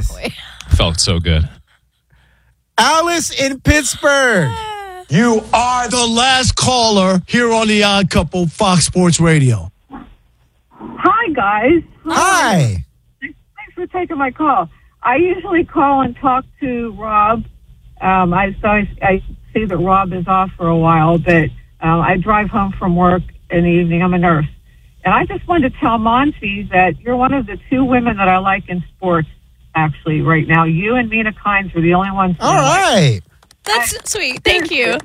boy. Felt so good. Alice in Pittsburgh. You are the last caller here on The Odd Couple, Fox Sports Radio. Hi, guys. Hi. Thanks for taking my call. I usually call and talk to Rob. I see that Rob is off for a while, but I drive home from work in the evening. I'm a nurse. And I just wanted to tell Monty that you're one of the two women that I like in sports, actually, right now. You and Mina Kimes are the only ones. All right. That's sweet. Thank you.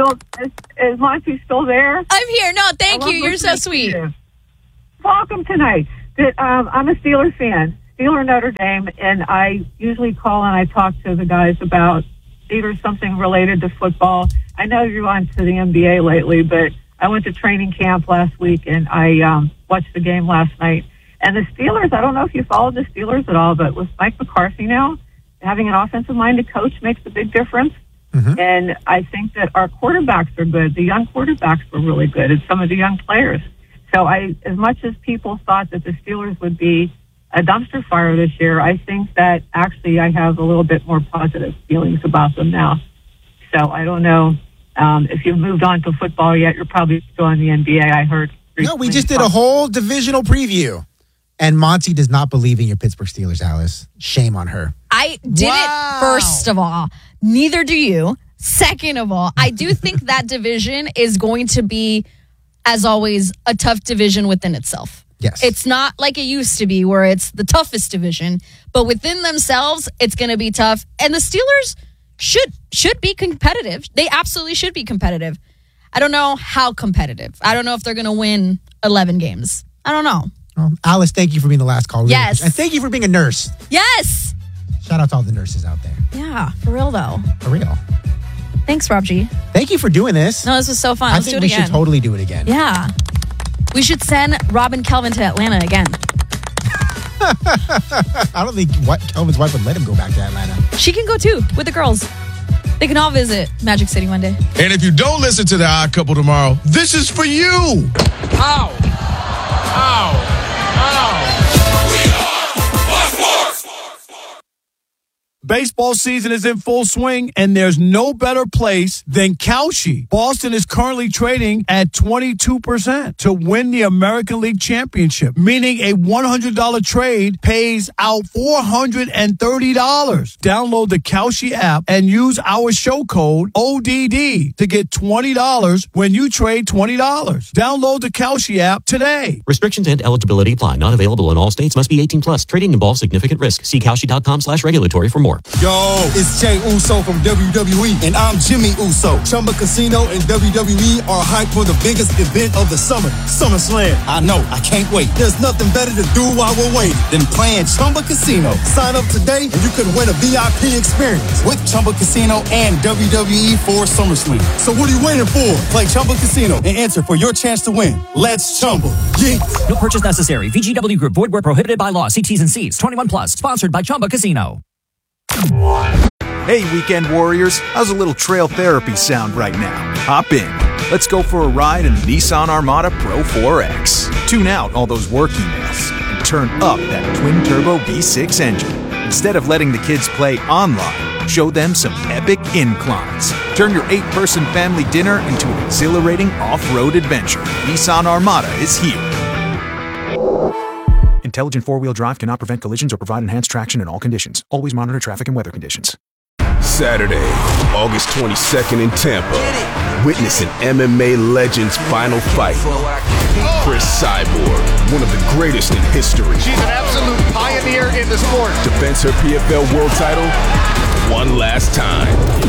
Is Monty still there? I'm here. No, thank you. You're so sweet. Welcome tonight. I'm a Steelers fan, Steeler Notre Dame, and I usually call and I talk to the guys about either something related to football. I know you're on to the NBA lately, but I went to training camp last week and I watched the game last night. And the Steelers, I don't know if you followed the Steelers at all, but with Mike McCarthy now, having an offensive-minded coach makes a big difference. Mm-hmm. And I think that our quarterbacks are good. The young quarterbacks were really good, and some of the young players. So as much as people thought that the Steelers would be a dumpster fire this year, I think that actually I have a little bit more positive feelings about them now. So I don't know if you've moved on to football yet. You're probably still in the NBA, I heard. No, we just did a whole divisional preview. And Monty does not believe in your Pittsburgh Steelers, Alice. Shame on her. I didn't, first of all. Neither do you. Second of all, I do think that division is going to be, as always, a tough division within itself. Yes. It's not like it used to be where it's the toughest division, but within themselves, it's going to be tough. And the Steelers should be competitive. They absolutely should be competitive. I don't know how competitive. I don't know if they're going to win 11 games. I don't know. Well, Alice, thank you for being the last call. Really yes. And thank you for being a nurse. Yes. Shout out to all the nurses out there. Yeah, for real, though. For real. Thanks, Rob G. Thank you for doing this. No, this was so fun. I think we should totally do it again. Yeah. We should send Robin Kelvin to Atlanta again. I don't think Kelvin's wife would let him go back to Atlanta. She can go, too, with the girls. They can all visit Magic City one day. And if you don't listen to The Odd Couple tomorrow, this is for you. Ow. Ow. Baseball season is in full swing, and there's no better place than Kalshi. Boston is currently trading at 22% to win the American League Championship, meaning a $100 trade pays out $430. Download the Kalshi app and use our show code ODD to get $20 when you trade $20. Download the Kalshi app today. Restrictions and eligibility apply. Not available in all states. Must be 18 plus. Trading involves significant risk. See Kalshi.com/regulatory for more. Yo, it's Jay Uso from WWE, and I'm Jimmy Uso. Chumba Casino and WWE are hyped for the biggest event of the summer, SummerSlam. I know, I can't wait. There's nothing better to do while we're waiting than playing Chumba Casino. Sign up today, and you could win a VIP experience with Chumba Casino and WWE for SummerSlam. So what are you waiting for? Play Chumba Casino and enter for your chance to win. Let's Chumba. Yeah. No purchase necessary. VGW Group. Void where prohibited by law. See T's and C's. 21 plus. Sponsored by Chumba Casino. Hey, Weekend Warriors. How's a little trail therapy sound right now? Hop in. Let's go for a ride in the Nissan Armada Pro 4X. Tune out all those work emails and turn up that twin-turbo V6 engine. Instead of letting the kids play online, show them some epic inclines. Turn your 8-person family dinner into an exhilarating off-road adventure. Nissan Armada is here. Intelligent four-wheel drive cannot prevent collisions or provide enhanced traction in all conditions. Always monitor traffic and weather conditions. Saturday, August 22nd in Tampa. Witness an MMA legend's final fight. Chris Cyborg, one of the greatest in history. She's an absolute pioneer in the sport. Defends her PFL world title one last time.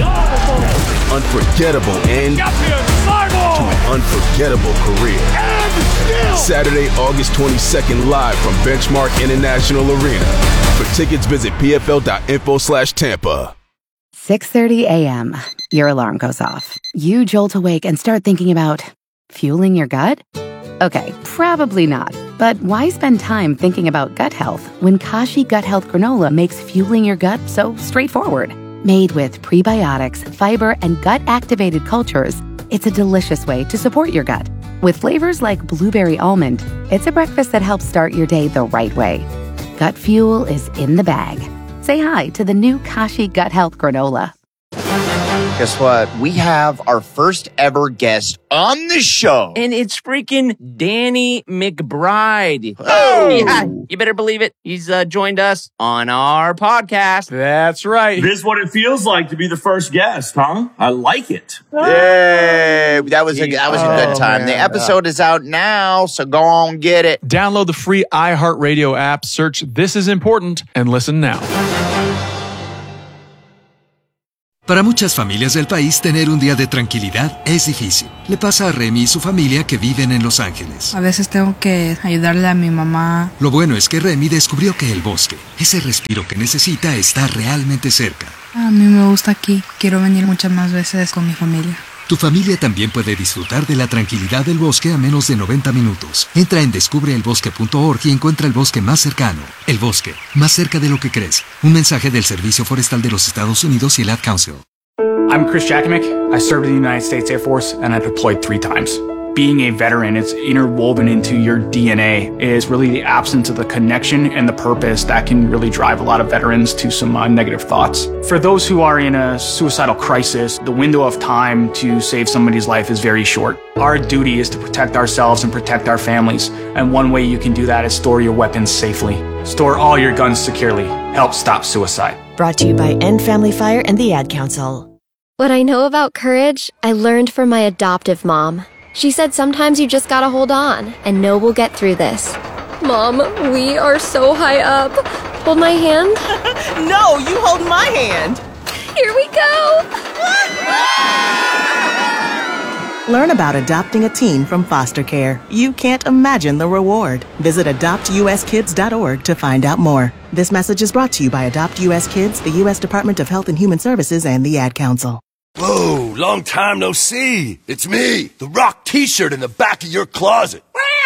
Unforgettable end to an unforgettable career. Saturday, August 22nd, live from Benchmark International Arena. For tickets, visit pfl.info/Tampa. 6:30 a.m. Your alarm goes off. You jolt awake and start thinking about fueling your gut? Okay, probably not. But why spend time thinking about gut health when Kashi Gut Health Granola makes fueling your gut so straightforward? Made with prebiotics, fiber, and gut-activated cultures, it's a delicious way to support your gut. With flavors like blueberry almond, it's a breakfast that helps start your day the right way. Gut fuel is in the bag. Say hi to the new Kashi Gut Health Granola. Guess what? We have our first ever guest on the show. And it's freaking Danny McBride. Oh! Yeah, you better believe it. He's joined us on our podcast. That's right. This is what it feels like to be the first guest, huh? I like it. Yay! That was a good time. Man. The episode is out now, so go on get it. Download the free iHeartRadio app, search This Is Important, and listen now. Para muchas familias del país, tener un día de tranquilidad es difícil. Le pasa a Remy y su familia que viven en Los Ángeles. A veces tengo que ayudarle a mi mamá. Lo bueno es que Remy descubrió que el bosque, ese respiro que necesita, está realmente cerca. A mí me gusta aquí. Quiero venir muchas más veces con mi familia. Tu familia también puede disfrutar de la tranquilidad del bosque a menos de 90 minutos. Entra en descubreelbosque.org y encuentra el bosque más cercano. El bosque, más cerca de lo que crees. Un mensaje del Servicio Forestal de los Estados Unidos y el Ad Council. I'm Chris Jakimick. I served in the United States Air Force and I deployed 3 times. Being a veteran, it's interwoven into your DNA. It is really the absence of the connection and the purpose that can really drive a lot of veterans to some negative thoughts. For those who are in a suicidal crisis, the window of time to save somebody's life is very short. Our duty is to protect ourselves and protect our families. And one way you can do that is store your weapons safely. Store all your guns securely. Help stop suicide. Brought to you by End Family Fire and the Ad Council. What I know about courage, I learned from my adoptive mom. She said sometimes you just gotta hold on and know we'll get through this. Mom, we are so high up. Hold my hand. No, you hold my hand. Here we go. Learn about adopting a teen from foster care. You can't imagine the reward. Visit adoptuskids.org to find out more. This message is brought to you by Adopt US Kids, the U.S. Department of Health and Human Services, and the Ad Council. Whoa, long time no see. It's me, the Rock t-shirt in the back of your closet.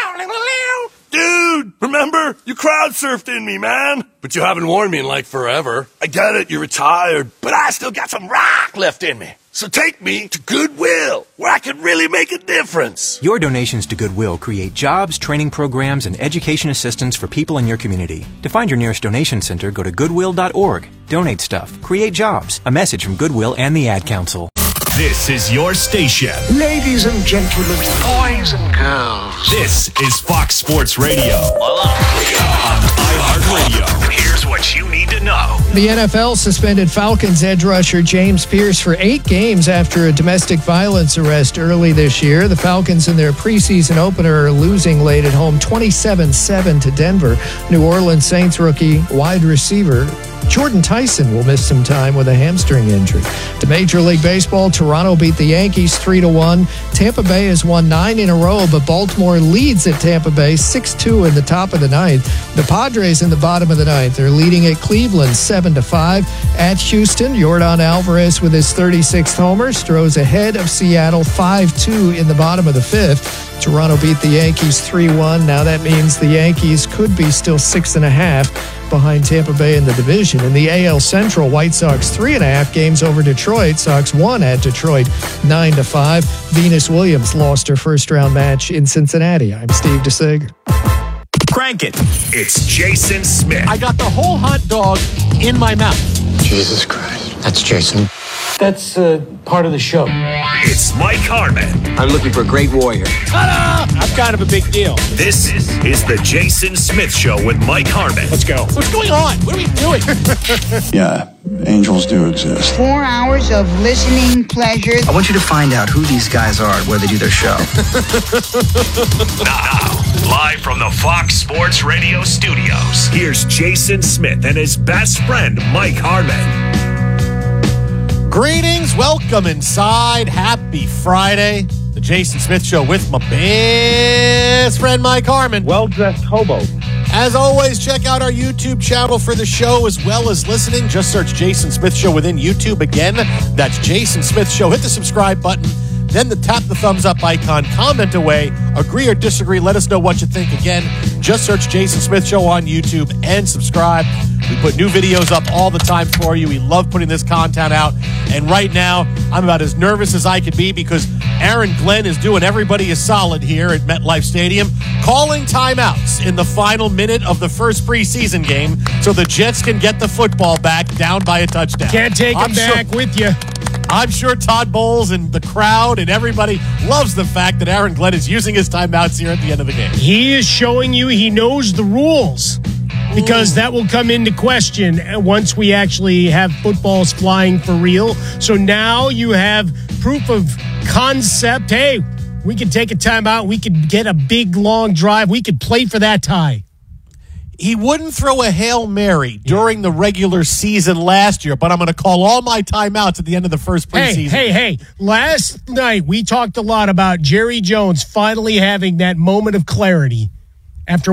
Dude, remember? You crowd surfed in me, man. But you haven't worn me in like forever. I get it, you're retired, but I still got some rock left in me. So take me to Goodwill, where I can really make a difference. Your donations to Goodwill create jobs, training programs, and education assistance for people in your community. To find your nearest donation center, go to goodwill.org. Donate stuff. Create jobs. A message from Goodwill and the Ad Council. This is your station. Ladies and gentlemen, boys and girls. This is Fox Sports Radio. On iHeartRadio. Here's what you need to know. The NFL suspended Falcons edge rusher James Pierce for 8 games after a domestic violence arrest early this year. The Falcons in their preseason opener are losing late at home 27-7 to Denver. New Orleans Saints rookie wide receiver Jordan Tyson will miss some time with a hamstring injury. To Major League Baseball, Toronto beat the Yankees 3-1. Tampa Bay has won 9 in a row, but Baltimore leads at Tampa Bay 6-2 in the top of the ninth. The Padres in the bottom of the ninth. They're leading at Cleveland 7-5. At Houston, Yordan Alvarez with his 36th homer throws ahead of Seattle 5-2 in the bottom of the fifth. Toronto beat the Yankees 3-1. Now that means the Yankees could be still 6.5 behind Tampa Bay in the division. In the AL Central, White Sox 3.5 games over Detroit. Sox won at Detroit 9-5. Venus Williams lost her first-round match in Cincinnati. I'm Steve DeSig. Crank it. It's Jason Smith. I got the whole hot dog in my mouth. Jesus Christ. That's Jason. That's part of the show. It's Mike Harmon. I'm looking for a great warrior. Ta-da! I'm kind of a big deal. This is the Jason Smith Show with Mike Harmon. Let's go. What's going on? What are we doing? Yeah, angels do exist. 4 hours of listening pleasure. I want you to find out who these guys are and where they do their show. Now, live from the Fox Sports Radio studios, here's Jason Smith and his best friend, Mike Harmon. Greetings, welcome inside. Happy Friday. The Jason Smith Show with my best friend, Mike Harmon. Well-dressed hobo. As always, check out our YouTube channel for the show as well as listening. Just search Jason Smith Show within YouTube. Again, that's Jason Smith Show. Hit the subscribe button. Then tap the thumbs up icon. Comment away. Agree or disagree. Let us know what you think. Again, just search Jason Smith Show on YouTube and subscribe. We put new videos up all the time for you. We love putting this content out. And right now, I'm about as nervous as I could be because Aaron Glenn is doing everybody a solid here at MetLife Stadium, calling timeouts in the final minute of the first preseason game so the Jets can get the football back down by a touchdown. Can't take him back with you. I'm sure Todd Bowles and the crowd and everybody loves the fact that Aaron Glenn is using his timeouts here at the end of the game. He is showing you he knows the rules, because that will come into question once we actually have footballs flying for real. So now you have proof of concept. Hey, we could take a timeout. We could get a big, long drive. We could play for that tie. He wouldn't throw a Hail Mary during the regular season last year, but I'm going to call all my timeouts at the end of the first preseason. Hey. Last night, we talked a lot about Jerry Jones finally having that moment of clarity after,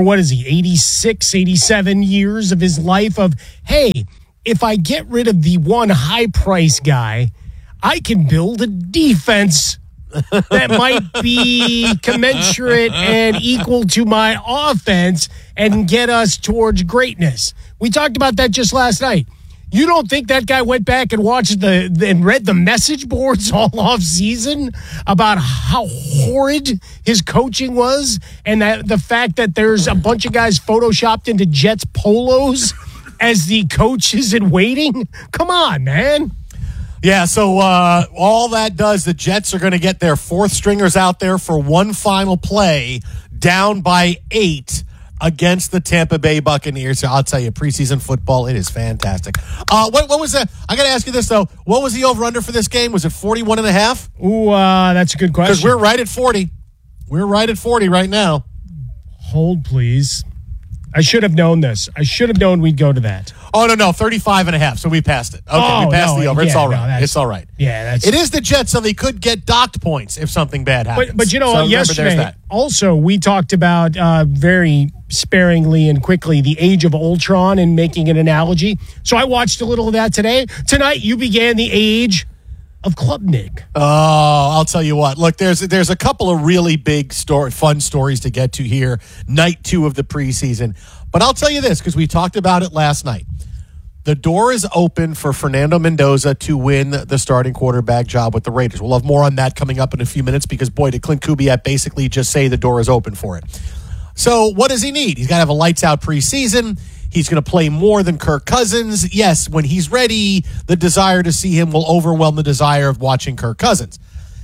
86, 87 years of his life of, hey, if I get rid of the one high-price guy, I can build a defense that might be commensurate and equal to my offense and get us towards greatness. We talked about that just last night. You don't think that guy went back and watched and read the message boards all off season about how horrid his coaching was, and that the fact that there's a bunch of guys photoshopped into Jets polos as the coaches in waiting? Come on, man. Yeah, so all that does, the Jets are going to get their fourth stringers out there for one final play, down by 8 against the Tampa Bay Buccaneers. So I'll tell you, preseason football, it is fantastic. What was that? I got to ask you this, though. What was the over-under for this game? Was it 41.5? Ooh, that's a good question. Because we're right at 40. We're right at 40 right now. Hold, please. I should have known this. I should have known we'd go to that. Oh, no, 35.5. So we passed it. Okay, we passed the over. It's all right. It's all right. Yeah, it is the Jets, so they could get docked points if something bad happens. But you know what? Yesterday, also, we talked about very sparingly and quickly the age of Ultron and making an analogy. So I watched a little of that today. Tonight, you began the age of Klubnik. Oh, I'll tell you what. Look, there's a couple of really big fun stories to get to here. Night 2 of the preseason. But I'll tell you this, because we talked about it last night. The door is open for Fernando Mendoza to win the starting quarterback job with the Raiders. We'll have more on that coming up in a few minutes because, boy, did Clint Kubiak basically just say the door is open for it. So what does he need? He's got to have a lights-out preseason. He's going to play more than Kirk Cousins. Yes, when he's ready, the desire to see him will overwhelm the desire of watching Kirk Cousins.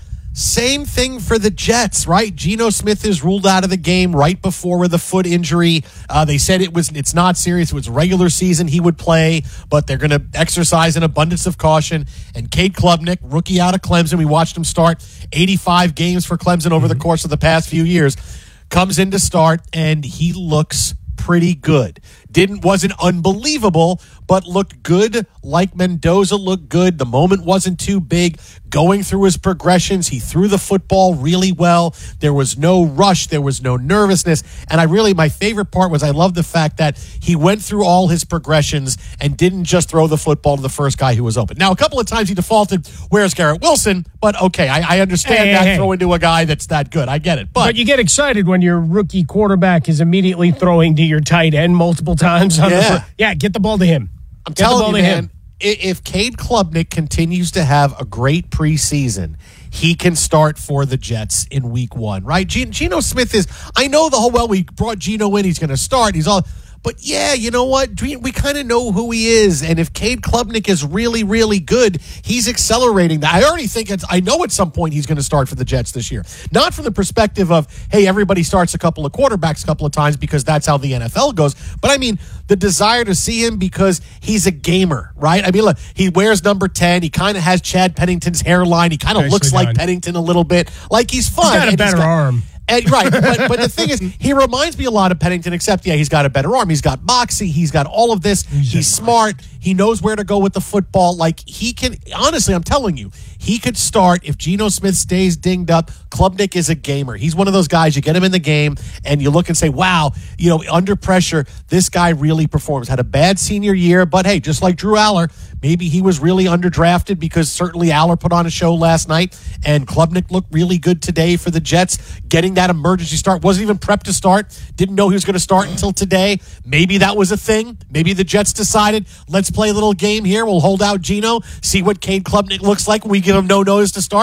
Same thing for the Jets, right? Geno Smith is ruled out of the game right before the foot injury. They said it's not serious. It was regular season he would play, but they're going to exercise an abundance of caution. And Cade Klubnik, rookie out of Clemson, we watched him start 85 games for Clemson over the course of the past few years, comes in to start, and he looks pretty good. Wasn't unbelievable, but looked good like Mendoza looked good. The moment wasn't too big. Going through his progressions, he threw the football really well. There was no rush. There was no nervousness. And my favorite part was I love the fact that he went through all his progressions and didn't just throw the football to the first guy who was open. Now, a couple of times he defaulted, where's Garrett Wilson? But okay, I understand throwing to a guy that's that good. I get it. But you get excited when your rookie quarterback is immediately throwing to your tight end multiple times. Get the ball to him. I'm telling you, man, if Cade Klubnik continues to have a great preseason, he can start for the Jets in week 1, right? Geno Smith is, I know we brought Geno in, he's going to start, but yeah, you know what? We kind of know who he is. And if Cade Klubnik is really, really good, he's accelerating that. I already think I know at some point he's going to start for the Jets this year. Not from the perspective of, hey, everybody starts a couple of quarterbacks a couple of times because that's how the NFL goes. But I mean, the desire to see him because he's a gamer, right? I mean, look, he wears number 10. He kind of has Chad Pennington's hairline. He kind of looks like Pennington a little bit. Like he's fun. He's got a better arm. Right, but the thing is, he reminds me a lot of Pennington, except, he's got a better arm. He's got moxie. He's got all of this. He's smart. He knows where to go with the football. Like, he can, honestly, I'm telling you, he could start if Geno Smith stays dinged up. Klubnik is a gamer. He's one of those guys, you get him in the game, and you look and say, wow, under pressure, this guy really performs. Had a bad senior year, but hey, just like Drew Aller, maybe he was really underdrafted because certainly Aller put on a show last night, and Klubnik looked really good today for the Jets, getting that emergency start. Wasn't even prepped to start. Didn't know he was going to start until today. Maybe that was a thing. Maybe the Jets decided, let's play a little game here. We'll hold out Geno, see what Cade Klubnik looks like when we give him no notice to start.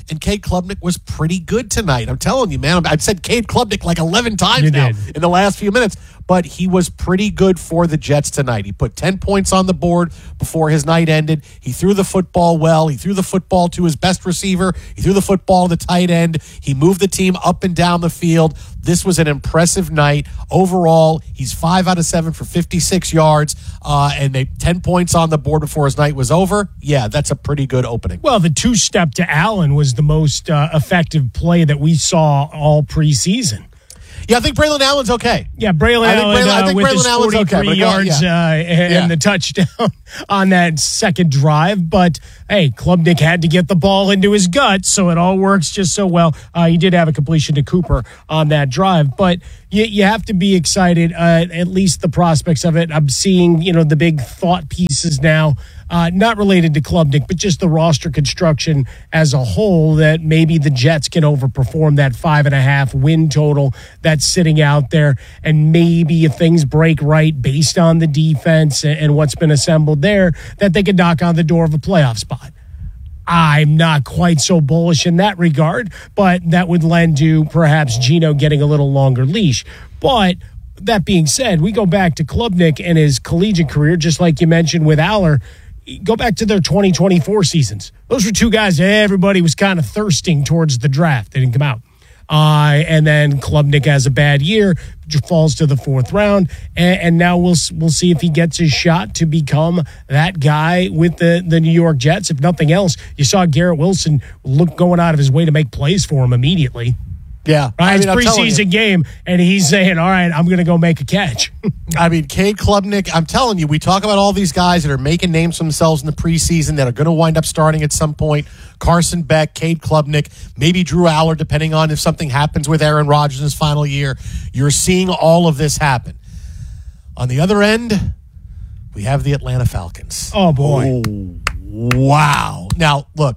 and Cade Klubnik was pretty good tonight. I'm telling you, man. I've said Cade Klubnik like 11 times now in the last few minutes, but he was pretty good for the Jets tonight. He put 10 points on the board before his night ended. He threw the football well. He threw the football to his best receiver. He threw the football to the tight end. He moved the team up and down the field. This was an impressive night. Overall, he's 5 out of 7 for 56 yards, and they 10 points on the board before his night was over. Yeah, that's a pretty good opening. Well, the two-step to Allen was the most effective play that we saw all preseason. Yeah, I think Braylon Allen's okay. Yeah, Braylon Allen with his 43 yards and the touchdown on that second drive. But, hey, Klubnik had to get the ball into his gut, so it all works just so well. He did have a completion to Cooper on that drive. But you have to be excited, at least the prospects of it. I'm seeing, the big thought pieces now, not related to Klubnik, but just the roster construction as a whole, that maybe the Jets can overperform that 5.5 win total that's sitting out there. And maybe if things break right based on the defense and what's been assembled there, that they could knock on the door of a playoff spot. I'm not quite so bullish in that regard, but that would lend to perhaps Geno getting a little longer leash. But that being said, we go back to Klubnik and his collegiate career, just like you mentioned with Aller. Go back to their 2024 seasons. Those were two guys everybody was kind of thirsting towards the draft. They didn't come out. And then Klubnik has a bad year, falls to the 4th round, and now we'll see if he gets his shot to become that guy with the New York Jets. If nothing else, you saw Garrett Wilson going out of his way to make plays for him immediately. Yeah. Right, it's preseason game, and he's saying, all right, I'm going to go make a catch. Cade Klubnik, I'm telling you, we talk about all these guys that are making names for themselves in the preseason that are going to wind up starting at some point. Carson Beck, Cade Klubnik, maybe Drew Aller, depending on if something happens with Aaron Rodgers in his final year. You're seeing all of this happen. On the other end, we have the Atlanta Falcons. Oh, boy. Oh, wow. Now, look.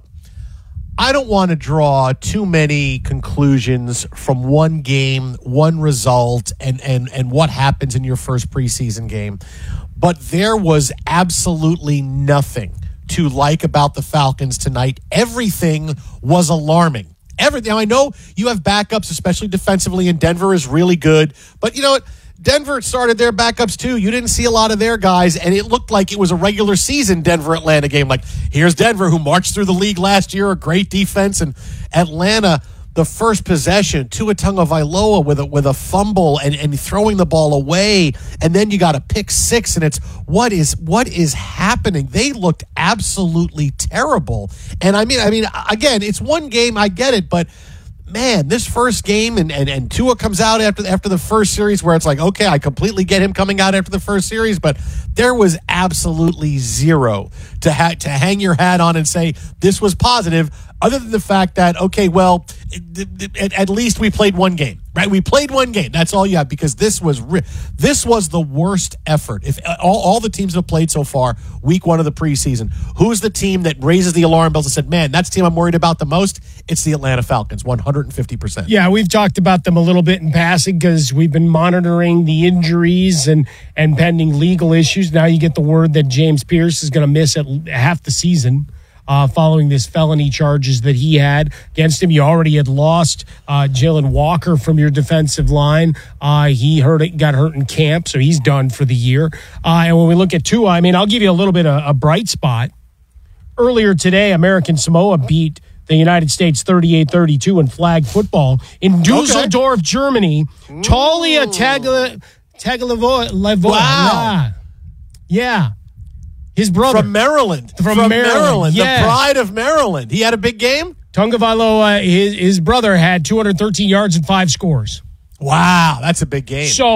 I don't want to draw too many conclusions from one game, one result, and what happens in your first preseason game. But there was absolutely nothing to like about the Falcons tonight. Everything was alarming. Everything. Now, I know you have backups, especially defensively, and Denver is really good. But you know what? Denver started their backups too. You didn't see a lot of their guys, and it looked like it was a regular season Denver-Atlanta game. Like, here's Denver, who marched through the league last year, a great defense, and Atlanta, the first possession, Tua Tagovailoa with a fumble and throwing the ball away, and then you got a pick six, and it's what is happening? They looked absolutely terrible. And I mean, again, it's one game, I get it, but man, this first game and Tua comes out after the first series where it's like, okay, I completely get him coming out after the first series, but there was absolutely zero to hang your hat on and say this was positive, other than the fact that, okay, well, at least we played one game, right? We played one game. That's all you have, because this was the worst effort. If all the teams that have played so far, week one of the preseason, who's the team that raises the alarm bells and said, man, that's the team I'm worried about the most? It's the Atlanta Falcons, 150%. Yeah, we've talked about them a little bit in passing because we've been monitoring the injuries and pending legal issues. Now you get the word that James Pierce is going to miss at half the season. Following this felony charges that he had against him. You already had lost Jalen Walker from your defensive line. He got hurt in camp, so he's done for the year. And when we look at Tua, I mean, I'll give you a little bit of a bright spot. Earlier today, American Samoa beat the United States 38-32 in flag football in Dusseldorf, Germany. Talia Tagovailoa. Wow. Yeah. His brother. From Maryland. From Maryland. The pride of Maryland. He had a big game? Tagovailoa, his brother had 213 yards and 5 scores. Wow, that's a big game. So,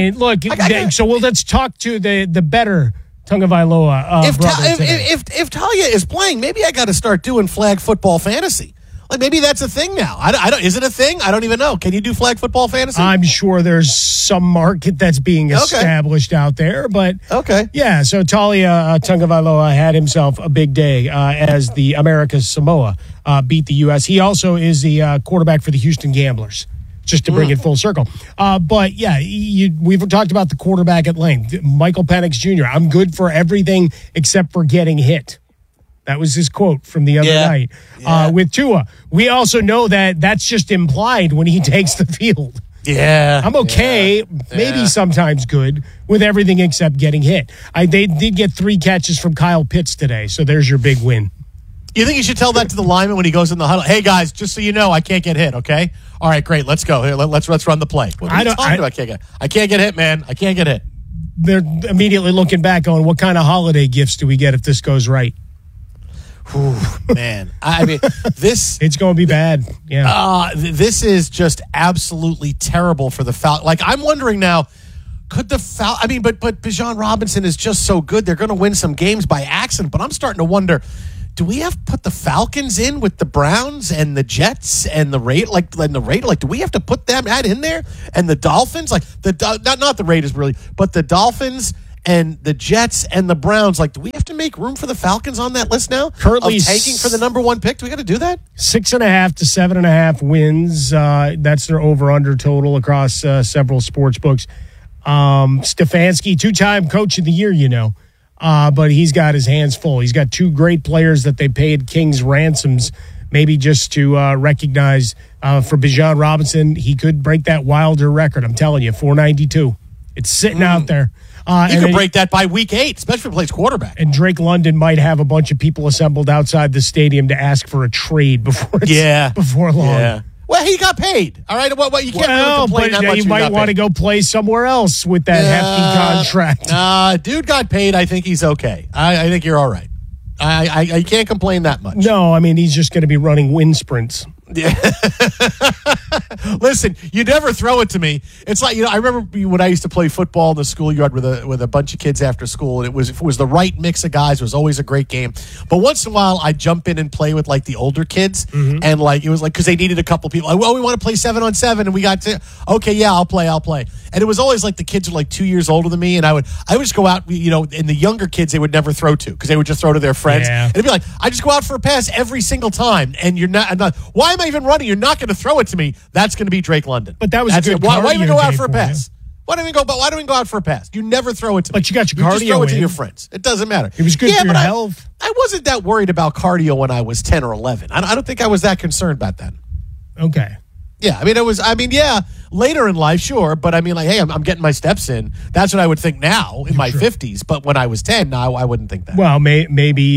let's talk to the better Tagovailoa brother. If Talia is playing, maybe I got to start doing flag football fantasy. Like, maybe that's a thing now. I don't. Is it a thing? I don't even know. Can you do flag football fantasy? I'm sure there's some market that's being established out there, but yeah. So Talia Tagovailoa had himself a big day as the America's Samoa beat the U.S. He also is the quarterback for the Houston Gamblers, just to bring it full circle. But yeah, we've talked about the quarterback at length, Michael Penix Jr. I'm good for everything except for getting hit. That was his quote from the other night with Tua. We also know that that's just implied when he takes the field. Yeah. I'm okay, maybe sometimes good, with everything except getting hit. They did get 3 catches from Kyle Pitts today, so there's your big win. You think you should tell that to the lineman when he goes in the huddle? Hey, guys, just so you know, I can't get hit, okay? All right, great, let's go. Here, let's run the play. What are you talking about? I can't get hit, man. I can't get hit. They're immediately looking back on what kind of holiday gifts do we get if this goes right? Ooh, man, I mean, this... It's going to be bad, yeah. This is just absolutely terrible for the Falcons. Like, I'm wondering now, could the Falcons... I mean, but Bijan Robinson is just so good. They're going to win some games by accident, but I'm starting to wonder, do we have to put the Falcons in with the Browns and the Jets and the Raiders? Like, do we have to put them in there? And the Dolphins? Like, not the Raiders, really, but the Dolphins... and the Jets and the Browns, like, do we have to make room for the Falcons on that list now? Currently tanking for the number 1 pick. Do we got to do that? 6.5 to 7.5 wins. That's their over-under total across several sports books. Stefanski, 2-time coach of the year, but he's got his hands full. He's got 2 great players that they paid King's ransoms, maybe just to recognize for Bijan Robinson. He could break that Wilder record. I'm telling you, 492. It's sitting out there. He could break that by week 8, especially if he plays quarterback. And Drake London might have a bunch of people assembled outside the stadium to ask for a trade before long. Yeah. Well, he got paid. All right. Well, you can't really complain that much. You might want to go play somewhere else with that hefty contract. Dude got paid. I think he's okay. I think you're all right. I can't complain that much. No, I mean, he's just going to be running wind sprints. Yeah. Listen, you never throw it to me. It's like, I remember when I used to play football in the schoolyard with a bunch of kids after school, and if it was the right mix of guys, it was always a great game. But once in a while, I'd jump in and play with like the older kids, and it was like, because they needed a couple people. Like, well, we want to play 7-on-7, and we got to, okay, yeah, I'll play. And it was always like the kids were like 2 years older than me, and I would just go out, and the younger kids they would never throw to because they would just throw to their friends. Yeah. And it'd be like, I just go out for a pass every single time, and I'm not. Why am I even running? You're not going to throw it to me. That's going to be Drake London. But that was good. Why even go out for a pass? Why don't we go out for a pass? You never throw it to me. But you got your cardio. Just throw it to your friends. It doesn't matter. It was good for your health. I wasn't that worried about cardio when I was 10 or 11. I don't think I was that concerned about that. Okay. Yeah, later in life, sure, but hey, I'm getting my steps in. That's what I would think now in my 50s, but when I was 10, no, I wouldn't think that. Well, maybe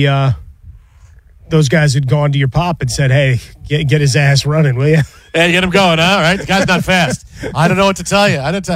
those guys had gone to your pop and said, hey, get his ass running, will you? Hey, get him going, huh? All right, the guy's not fast. I don't know what to tell you. And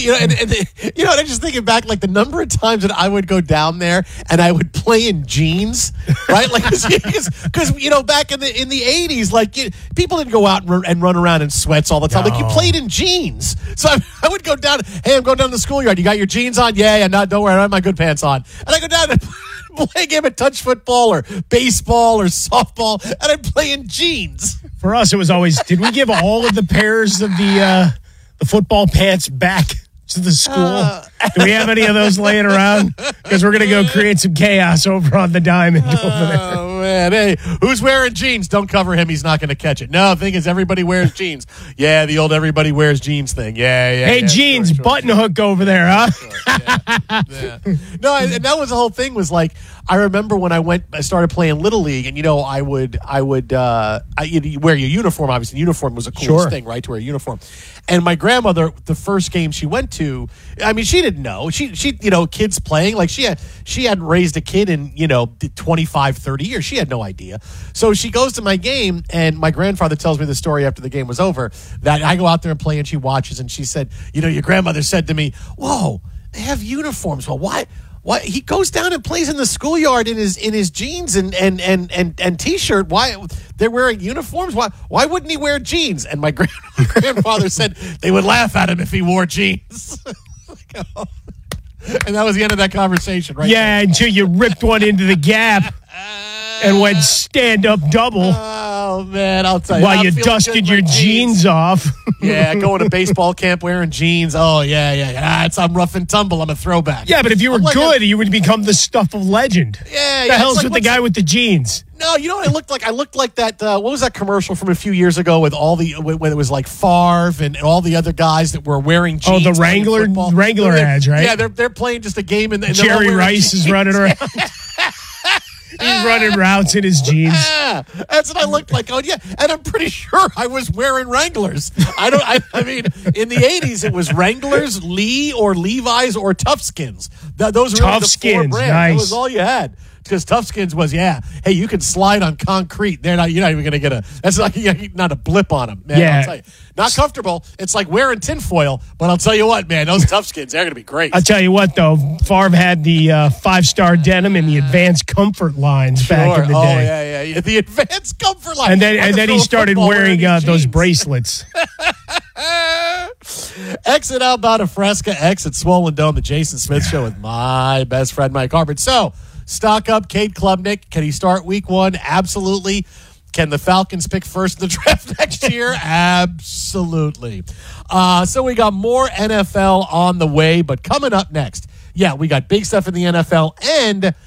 I'm just thinking back, like the number of times that I would go down there and I would play in jeans, right? Like, because back in the 80s, like people didn't go out and run around in sweats all the time. No. Like you played in jeans, so I would go down. Hey, I'm going down to the schoolyard. You got your jeans on? Yeah. No, don't worry, I have my good pants on. And I go down and play a game of touch football or baseball or softball, and I'd play in jeans. For us, it was always, did we give all of the pairs of the football pants back to the school? Do we have any of those laying around? Because we're going to go create some chaos over on the diamond over there. Oh, man. Hey, who's wearing jeans? Don't cover him. He's not going to catch it. No, the thing is, everybody wears jeans. Yeah, the old everybody wears jeans thing. Yeah. Hey, jeans, sure, button hook over there, huh? Sure, yeah. No, and that was the whole thing was like, I remember when I started playing Little League, and I would you'd wear your uniform. Obviously, uniform was a coolest thing, right? To wear a uniform. And my grandmother, the first game she went to, she didn't know. She kids playing, like she hadn't raised a kid in 25, 30 years. She had no idea. So she goes to my game, and my grandfather tells me the story after the game was over that I go out there and play, and she watches, and she said, your grandmother said to me, "Whoa, they have uniforms. Well, why?" What he goes down and plays in the schoolyard in his jeans and t-shirt. Why they're wearing uniforms? Why wouldn't he wear jeans? And my grandfather said they would laugh at him if he wore jeans. And that was the end of that conversation, right? Yeah, until you ripped one into the gap and went stand-up double. Oh, man, I'll tell you. While you dusted your jeans off. Yeah, going to baseball camp wearing jeans. Oh, yeah. I'm rough and tumble. I'm a throwback. Yeah, but if you were good, you would become the stuff of legend. Yeah. The hell's with the guy with the jeans? No, you know what I looked like? I looked like that, what was that commercial from a few years ago with when it was like Favre and all the other guys that were wearing jeans? Oh, the Wrangler ads, right? Yeah, they're playing just a game. And Jerry Rice is running around. He's running routes in his jeans. Yeah, that's what I looked like. Oh, yeah. And I'm pretty sure I was wearing Wranglers. I mean, in the 80s, it was Wranglers, Lee, or Levi's, or Toughskins. Those were really the four brands. Nice. That was all you had. Because Toughskins was, hey, you can slide on concrete. You're not even going to get that's like not a blip on them, man. Yeah. I'll tell you. Not comfortable. It's like wearing tinfoil, but I'll tell you what, man, those Toughskins, they're going to be great. I'll tell you what, though, Favre had the 5-star denim and the advanced comfort lines back in the day. Yeah. The advanced comfort line. And then he started wearing those bracelets. Exit outbound of Fresca, exit Swollen Dome, the Jason Smith Show with my best friend, Mike Harvard. So, stock up Cade Klubnik. Can he start week 1? Absolutely. Can the Falcons pick first in the draft next year? Absolutely. So we got more NFL on the way, but coming up next, we got big stuff in the NFL and